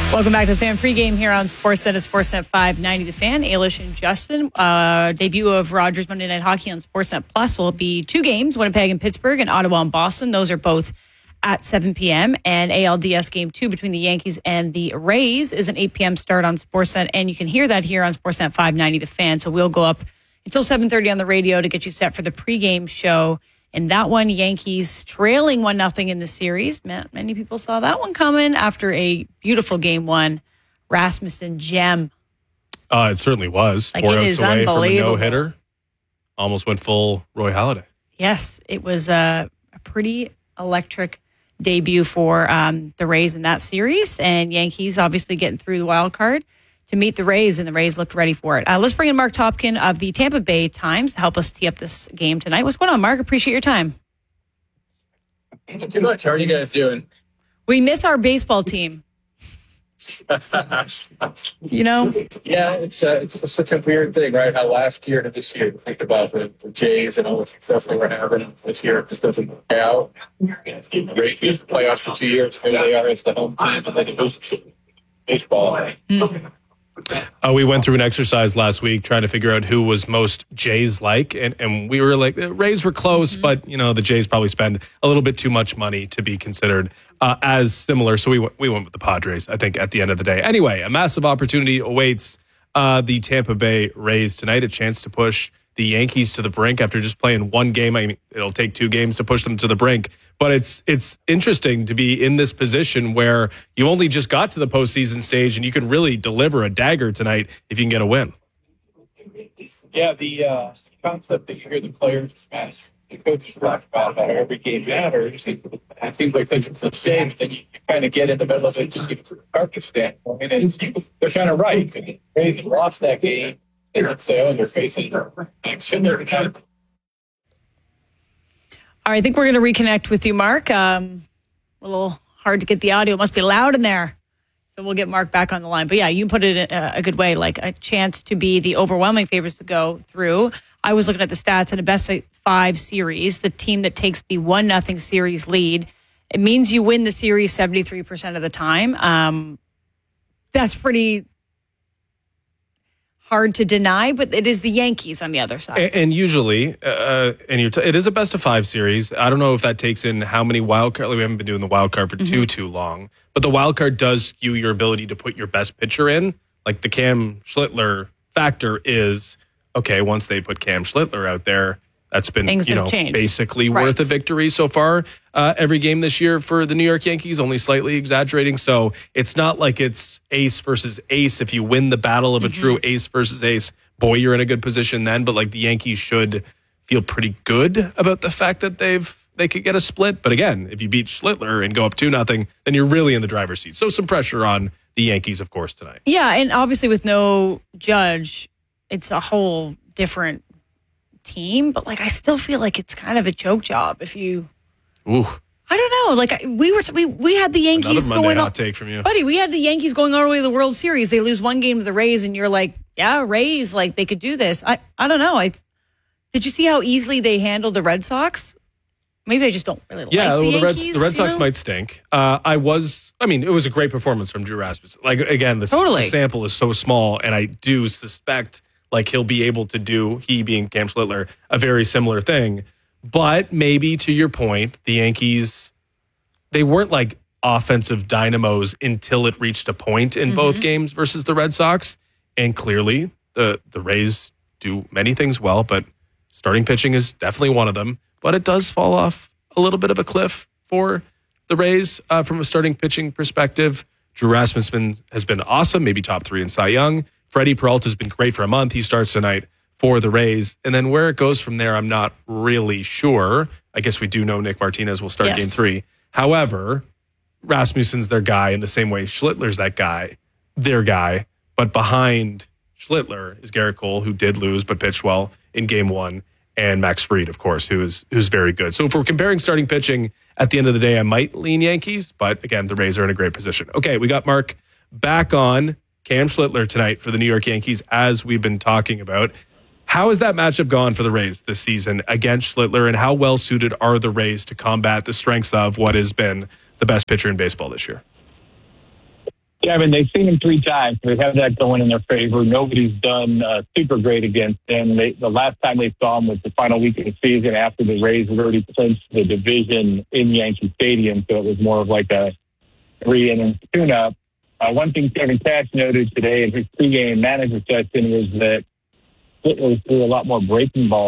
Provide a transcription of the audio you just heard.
Welcome back to the Fan Pregame here on Sportsnet at Sportsnet 590 The Fan. Ailish and Justin. Debut of Rogers Monday Night Hockey on Sportsnet Plus will be 2 games, Winnipeg and Pittsburgh and Ottawa and Boston. Those are both at 7 p.m. And ALDS Game 2 between the Yankees and the Rays is an 8 p.m. start on Sportsnet. And you can hear that here on Sportsnet 590 The Fan. So we'll go up until 7:30 on the radio to get you set for the pregame show. And that one, Yankees trailing 1-0 in the series. Many people saw that one coming after a beautiful Game 1. Rasmussen gem. It certainly was. Like, 4 it outs is away from a unbelievable. no-hitter. Almost went full Roy Halladay. Yes, it was a pretty electric debut for the Rays in that series. And Yankees obviously getting through the wild card to meet the Rays, and the Rays looked ready for it. Let's bring in Mark Topkin of the Tampa Bay Times to help us tee up this game tonight. What's going on, Mark? Appreciate your time. Not too much. How are you guys doing? We miss our baseball team. You know? Yeah, it's such a weird thing, right? How last year to this year, think about the Jays and all the success they were having. This year it just doesn't work out. Great the playoffs for 2 years. Here they are as the home team, and then it goes to baseball. We went through an exercise last week trying to figure out who was most Jays-like, and we were like, the Rays were close, but the Jays probably spend a little bit too much money to be considered as similar. So we went with the Padres, I think, at the end of the day. Anyway, a massive opportunity awaits the Tampa Bay Rays tonight, a chance to push the Yankees to the brink after just playing one game. I mean, it'll take 2 games to push them to the brink. But it's interesting to be in this position where you only just got to the postseason stage and you can really deliver a dagger tonight if you can get a win. Yeah, the concept that you hear the players ask, the coaches talk about how every game matters. It seems like things are the same, and then you kind of get in the middle of it just from a carcass standpoint. And they're kind of right. They lost that game, and let's say, oh, they're facing action. They're kind of. All right, I think we're going to reconnect with you, Mark. A little hard to get the audio. It must be loud in there. So we'll get Mark back on the line. But yeah, you put it in a good way, like a chance to be the overwhelming favorites to go through. I was looking at the stats in a best of 5 series, the team that takes the 1-0 series lead, it means you win the series 73% of the time. That's pretty hard to deny, but it is the Yankees on the other side. And usually, it is a best of 5 series. I don't know if that takes in how many wild card. We haven't been doing the wild card for too long, but the wild card does skew your ability to put your best pitcher in. Like the Cam Schlittler factor is okay. Once they put Cam Schlittler out there, that's been basically worth a victory so far. Every game this year for the New York Yankees, only slightly exaggerating. So it's not like it's ace versus ace. If you win the battle of a true ace versus ace, boy, you're in a good position then. But like the Yankees should feel pretty good about the fact that they could get a split. But again, if you beat Schlittler and go up 2-0, then you're really in the driver's seat. So some pressure on the Yankees, of course, tonight. Yeah, and obviously with no Judge, it's a whole different team, but like I still feel like it's kind of a choke job if you. Ooh. I don't know. Like we had the Yankees Another Monday going hot take from you, buddy. We had the Yankees going all the way to the World Series. They lose 1 game to the Rays, and you're like, yeah, Rays, like they could do this. I don't know. Did you see how easily they handled the Red Sox? Maybe I just don't really like the Yankees. The Red Sox might stink. It was a great performance from Drew Rasmussen. Like again, the sample is so small, and I do suspect like he'll be able to do, he being Cam Schlittler, a very similar thing. But maybe to your point, the Yankees, they weren't like offensive dynamos until it reached a point in both games versus the Red Sox. And clearly the Rays do many things well, but starting pitching is definitely one of them. But it does fall off a little bit of a cliff for the Rays from a starting pitching perspective. Drew Rasmussen has been awesome, maybe top 3 in Cy Young. Freddie Peralta has been great for a month. He starts tonight for the Rays. And then where it goes from there, I'm not really sure. I guess we do know Nick Martinez will start Game 3. However, Rasmussen's their guy in the same way Schlittler's their guy. But behind Schlittler is Garrett Cole, who did lose but pitched well in Game 1, and Max Fried, of course, who's very good. So if we're comparing starting pitching, at the end of the day, I might lean Yankees. But again, the Rays are in a great position. Okay, we got Mark back on. Cam Schlittler tonight for the New York Yankees, as we've been talking about. How has that matchup gone for the Rays this season against Schlittler, and how well suited are the Rays to combat the strengths of what has been the best pitcher in baseball this year? Yeah, I mean, they've seen him 3 times. They have that going in their favor. Nobody's done super great against them. The last time they saw him was the final week of the season after the Rays had already clinched the division in Yankee Stadium, so it was more of like a 3-inning tune-up. One thing Kevin Cash noted today in his pregame manager session was that Hitler threw a lot more breaking balls